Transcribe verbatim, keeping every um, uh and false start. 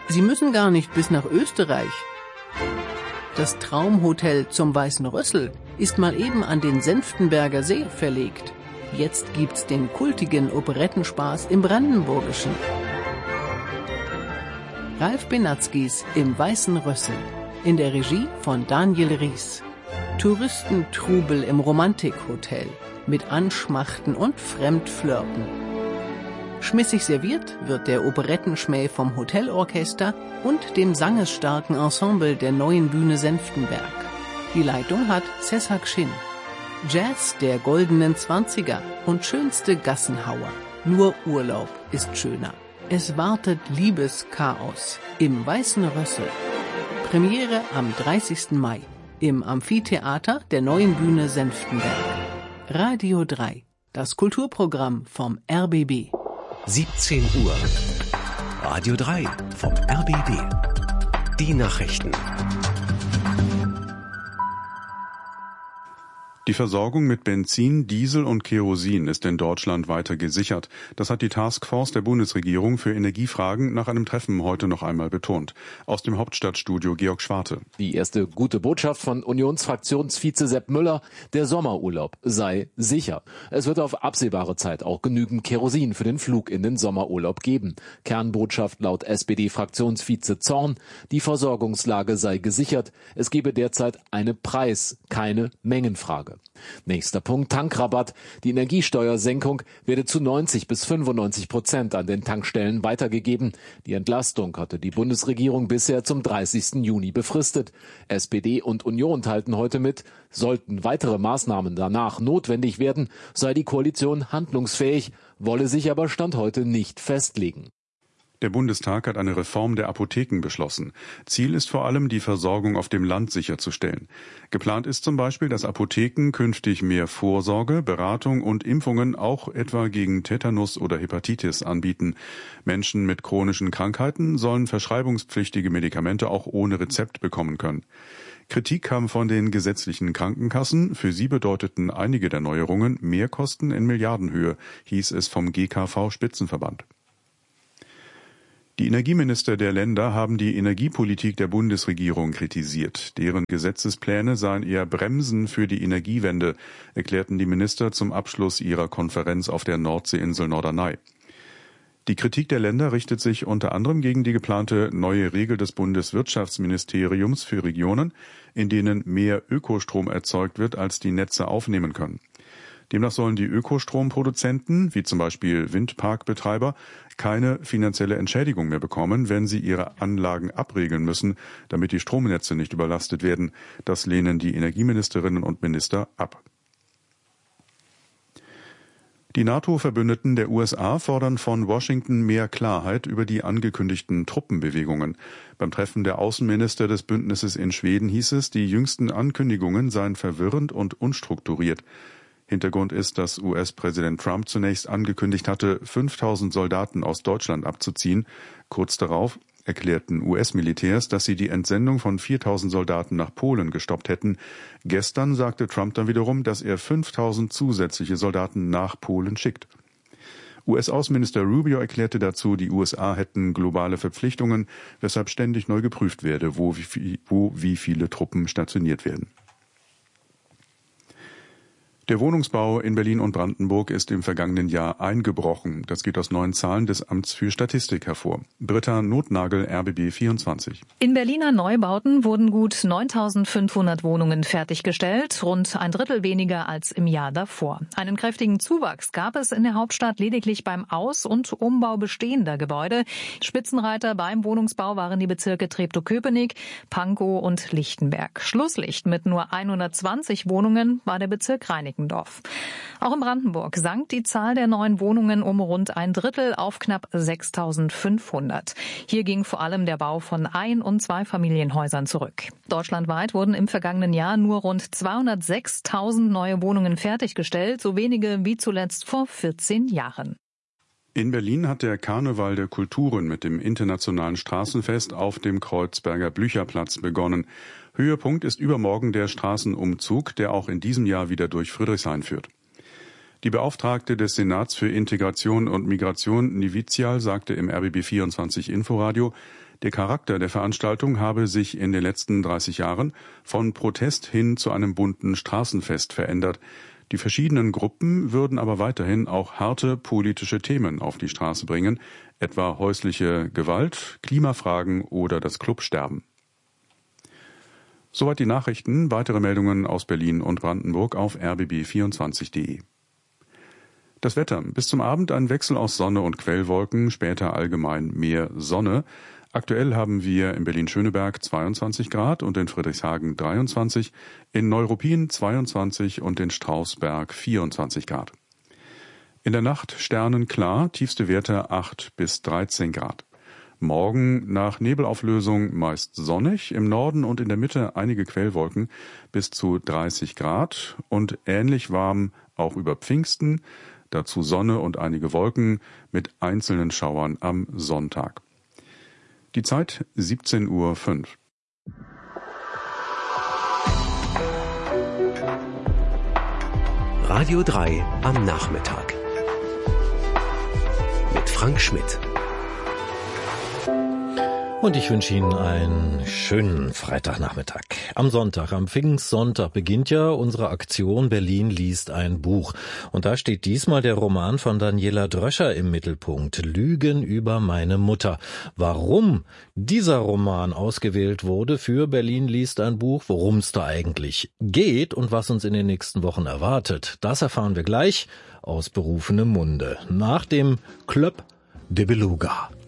Sie müssen gar nicht bis nach Österreich. Das Traumhotel zum Weißen Rössel ist mal eben an den Senftenberger See verlegt. Jetzt gibt's den kultigen Operettenspaß im Brandenburgischen. Ralf Benatzkis im Weißen Rössel. In der Regie von Daniel Ries. Touristentrubel im Romantikhotel. Mit Anschmachten und Fremdflirten. Schmissig serviert wird der Operettenschmäh vom Hotelorchester und dem sangesstarken Ensemble der neuen Bühne Senftenberg. Die Leitung hat Cesar Gschin. Jazz der goldenen Zwanziger und schönste Gassenhauer. Nur Urlaub ist schöner. Es wartet Liebeschaos im Weißen Rössel. Premiere am dreißigsten Mai im Amphitheater der neuen Bühne Senftenberg. Radio drei, das Kulturprogramm vom R B B. siebzehn Uhr. Radio drei vom R B B. Die Nachrichten. Die Versorgung mit Benzin, Diesel und Kerosin ist in Deutschland weiter gesichert. Das hat die Taskforce der Bundesregierung für Energiefragen nach einem Treffen heute noch einmal betont. Aus dem Hauptstadtstudio Georg Schwarte. Die erste gute Botschaft von Unionsfraktionsvize Sepp Müller: Der Sommerurlaub sei sicher. Es wird auf absehbare Zeit auch genügend Kerosin für den Flug in den Sommerurlaub geben. Kernbotschaft laut S P D-Fraktionsvize Zorn: Die Versorgungslage sei gesichert. Es gebe derzeit eine Preis-, keine Mengenfrage. Nächster Punkt: Tankrabatt. Die Energiesteuersenkung werde zu neunzig bis fünfundneunzig Prozent an den Tankstellen weitergegeben. Die Entlastung hatte die Bundesregierung bisher zum dreißigsten Juni befristet. S P D und Union teilten heute mit, sollten weitere Maßnahmen danach notwendig werden, sei die Koalition handlungsfähig, wolle sich aber Stand heute nicht festlegen. Der Bundestag hat eine Reform der Apotheken beschlossen. Ziel ist vor allem, die Versorgung auf dem Land sicherzustellen. Geplant ist zum Beispiel, dass Apotheken künftig mehr Vorsorge, Beratung und Impfungen auch etwa gegen Tetanus oder Hepatitis anbieten. Menschen mit chronischen Krankheiten sollen verschreibungspflichtige Medikamente auch ohne Rezept bekommen können. Kritik kam von den gesetzlichen Krankenkassen. Für sie bedeuteten einige der Neuerungen Mehrkosten in Milliardenhöhe, hieß es vom G K V-Spitzenverband. Die Energieminister der Länder haben die Energiepolitik der Bundesregierung kritisiert. Deren Gesetzespläne seien eher Bremsen für die Energiewende, erklärten die Minister zum Abschluss ihrer Konferenz auf der Nordseeinsel Norderney. Die Kritik der Länder richtet sich unter anderem gegen die geplante neue Regel des Bundeswirtschaftsministeriums für Regionen, in denen mehr Ökostrom erzeugt wird, als die Netze aufnehmen können. Demnach sollen die Ökostromproduzenten, wie zum Beispiel Windparkbetreiber, keine finanzielle Entschädigung mehr bekommen, wenn sie ihre Anlagen abregeln müssen, damit die Stromnetze nicht überlastet werden. Das lehnen die Energieministerinnen und Minister ab. Die NATO-Verbündeten der U S A fordern von Washington mehr Klarheit über die angekündigten Truppenbewegungen. Beim Treffen der Außenminister des Bündnisses in Schweden hieß es, die jüngsten Ankündigungen seien verwirrend und unstrukturiert. Hintergrund ist, dass U S-Präsident Trump zunächst angekündigt hatte, fünftausend Soldaten aus Deutschland abzuziehen. Kurz darauf erklärten U S-Militärs, dass sie die Entsendung von viertausend Soldaten nach Polen gestoppt hätten. Gestern sagte Trump dann wiederum, dass er fünftausend zusätzliche Soldaten nach Polen schickt. U S-Außenminister Rubio erklärte dazu, die U S A hätten globale Verpflichtungen, weshalb ständig neu geprüft werde, wo wie, wo wie viele Truppen stationiert werden. Der Wohnungsbau in Berlin und Brandenburg ist im vergangenen Jahr eingebrochen. Das geht aus neuen Zahlen des Amts für Statistik hervor. Britta Notnagel, R B B vierundzwanzig. In Berliner Neubauten wurden gut neuntausendfünfhundert Wohnungen fertiggestellt, rund ein Drittel weniger als im Jahr davor. Einen kräftigen Zuwachs gab es in der Hauptstadt lediglich beim Aus- und Umbau bestehender Gebäude. Spitzenreiter beim Wohnungsbau waren die Bezirke Treptow-Köpenick, Pankow und Lichtenberg. Schlusslicht mit nur hundertzwanzig Wohnungen war der Bezirk Reinickendorf. Auch in Brandenburg sank die Zahl der neuen Wohnungen um rund ein Drittel auf knapp sechstausendfünfhundert. Hier ging vor allem der Bau von Ein- und Zweifamilienhäusern zurück. Deutschlandweit wurden im vergangenen Jahr nur rund zweihundertsechstausend neue Wohnungen fertiggestellt, so wenige wie zuletzt vor vierzehn Jahren. In Berlin hat der Karneval der Kulturen mit dem internationalen Straßenfest auf dem Kreuzberger Blücherplatz begonnen. Höhepunkt ist übermorgen der Straßenumzug, der auch in diesem Jahr wieder durch Friedrichshain führt. Die Beauftragte des Senats für Integration und Migration, Nivizial, sagte im R B B vierundzwanzig Inforadio, der Charakter der Veranstaltung habe sich in den letzten dreißig Jahren von Protest hin zu einem bunten Straßenfest verändert. Die verschiedenen Gruppen würden aber weiterhin auch harte politische Themen auf die Straße bringen, etwa häusliche Gewalt, Klimafragen oder das Clubsterben. Soweit die Nachrichten. Weitere Meldungen aus Berlin und Brandenburg auf r b b vierundzwanzig punkt de. Das Wetter. Bis zum Abend ein Wechsel aus Sonne und Quellwolken, später allgemein mehr Sonne. Aktuell haben wir in Berlin-Schöneberg zweiundzwanzig Grad und in Friedrichshagen dreiundzwanzig, in Neuruppin zweiundzwanzig und in Strausberg vierundzwanzig Grad. In der Nacht sternenklar, tiefste Werte acht bis dreizehn Grad. Morgen nach Nebelauflösung meist sonnig, im Norden und in der Mitte einige Quellwolken bis zu dreißig Grad und ähnlich warm auch über Pfingsten, dazu Sonne und einige Wolken mit einzelnen Schauern am Sonntag. Die Zeit siebzehn Uhr fünf. Radio drei am Nachmittag. Mit Frank Schmidt. Und ich wünsche Ihnen einen schönen Freitagnachmittag. Am Sonntag, am Pfingstsonntag beginnt ja unsere Aktion Berlin liest ein Buch. Und da steht diesmal der Roman von Daniela Dröscher im Mittelpunkt. Lügen über meine Mutter. Warum dieser Roman ausgewählt wurde für Berlin liest ein Buch, worum es da eigentlich geht und was uns in den nächsten Wochen erwartet, das erfahren wir gleich aus berufenem Munde. Nach dem Club de Beluga.